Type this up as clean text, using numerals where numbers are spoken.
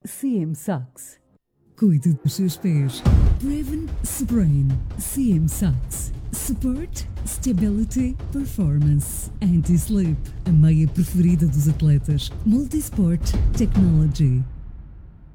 CM Socks. Cuide dos seus pés. Prevent Sprain. CM Socks. Support, Stability, Performance. Anti-Slip. A meia preferida dos atletas. Multisport Technology.